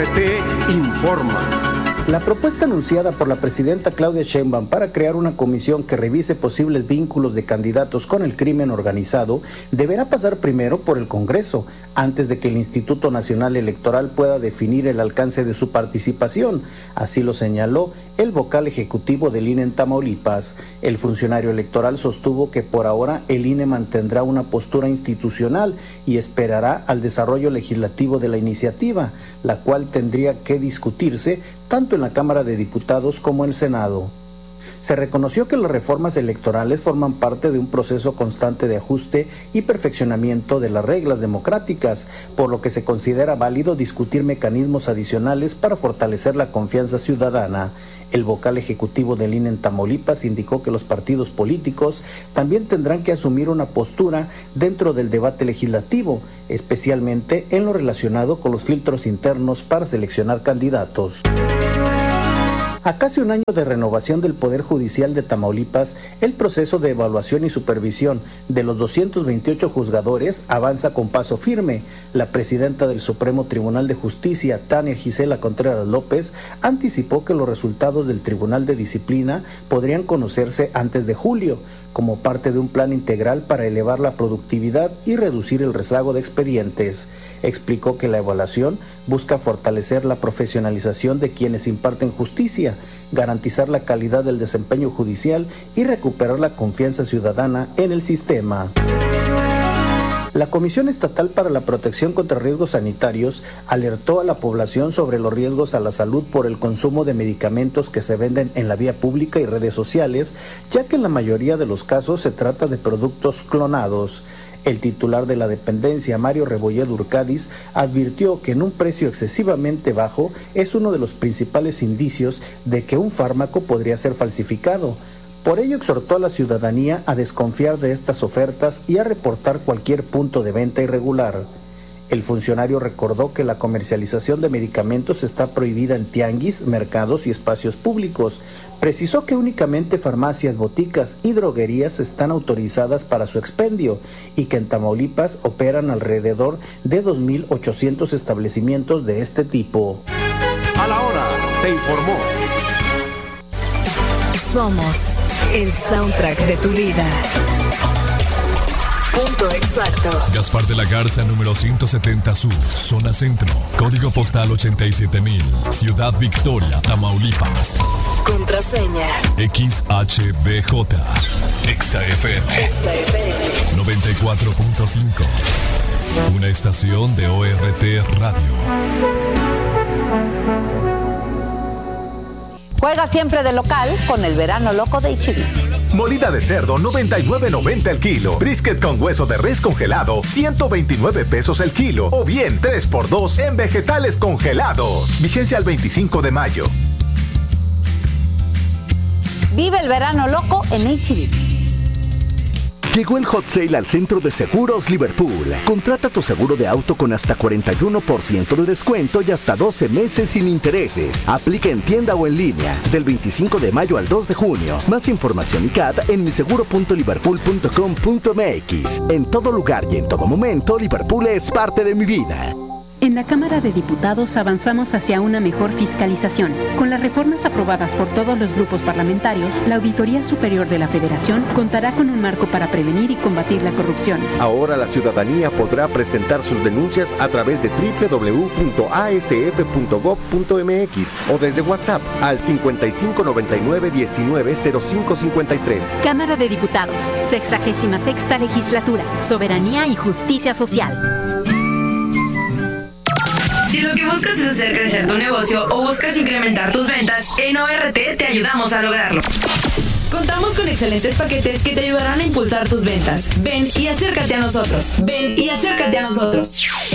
ORT informa. La propuesta anunciada por la presidenta Claudia Sheinbaum para crear una comisión que revise posibles vínculos de candidatos con el crimen organizado deberá pasar primero por el Congreso, antes de que el Instituto Nacional Electoral pueda definir el alcance de su participación. Así lo señaló el vocal ejecutivo del INE en Tamaulipas. El funcionario electoral sostuvo que por ahora el INE mantendrá una postura institucional y esperará al desarrollo legislativo de la iniciativa, la cual tendría que discutirse tanto en la Cámara de Diputados como en el Senado. Se reconoció que las reformas electorales forman parte de un proceso constante de ajuste y perfeccionamiento de las reglas democráticas, por lo que se considera válido discutir mecanismos adicionales para fortalecer la confianza ciudadana. El vocal ejecutivo del INE en Tamaulipas indicó que los partidos políticos también tendrán que asumir una postura dentro del debate legislativo, especialmente en lo relacionado con los filtros internos para seleccionar candidatos. A casi un año de renovación del Poder Judicial de Tamaulipas, el proceso de evaluación y supervisión de los 228 juzgadores avanza con paso firme. La presidenta del Supremo Tribunal de Justicia, Tania Gisela Contreras López, anticipó que los resultados del Tribunal de Disciplina podrían conocerse antes de julio, como parte de un plan integral para elevar la productividad y reducir el rezago de expedientes. Explicó que la evaluación busca fortalecer la profesionalización de quienes imparten justicia, garantizar la calidad del desempeño judicial y recuperar la confianza ciudadana en el sistema. La Comisión Estatal para la Protección contra Riesgos Sanitarios alertó a la población sobre los riesgos a la salud por el consumo de medicamentos que se venden en la vía pública y redes sociales, ya que en la mayoría de los casos se trata de productos clonados. El titular de la dependencia, Mario Rebolledo Urcadis, advirtió que en un precio excesivamente bajo es uno de los principales indicios de que un fármaco podría ser falsificado. Por ello exhortó a la ciudadanía a desconfiar de estas ofertas y a reportar cualquier punto de venta irregular. El funcionario recordó que la comercialización de medicamentos está prohibida en tianguis, mercados y espacios públicos. Precisó que únicamente farmacias, boticas y droguerías están autorizadas para su expendio y que en Tamaulipas operan alrededor de 2.800 establecimientos de este tipo. A la hora, te informó. Somos el soundtrack de tu vida. Punto exacto. Gaspar de la Garza, número 170 Sur, zona centro. Código postal 87,000. Ciudad Victoria, Tamaulipas. Contraseña. XHBJ. XFM. 94.5. Una estación de ORT Radio. Juega siempre de local con el verano loco de H-E-B. Molida de cerdo, 99.90 el kilo. Brisket con hueso de res congelado, 129 pesos el kilo. O bien 3x2 en vegetales congelados. Vigencia al 25 de mayo. Vive el verano loco en H-E-B. Llegó el hot sale al Centro de Seguros Liverpool. Contrata tu seguro de auto con hasta 41% de descuento y hasta 12 meses sin intereses. Aplica en tienda o en línea, del 25 de mayo al 2 de junio. Más información y CAT en miseguro.liverpool.com.mx. En todo lugar y en todo momento, Liverpool es parte de mi vida. En la Cámara de Diputados avanzamos hacia una mejor fiscalización. Con las reformas aprobadas por todos los grupos parlamentarios, la Auditoría Superior de la Federación contará con un marco para prevenir y combatir la corrupción. Ahora la ciudadanía podrá presentar sus denuncias a través de www.asf.gov.mx o desde WhatsApp al 5599-190553. Cámara de Diputados, 66ª Legislatura, Soberanía y Justicia Social. Si lo que buscas es hacer crecer tu negocio o buscas incrementar tus ventas, en ORT te ayudamos a lograrlo. Contamos con excelentes paquetes que te ayudarán a impulsar tus ventas. Ven y acércate a nosotros. Ven y acércate a nosotros.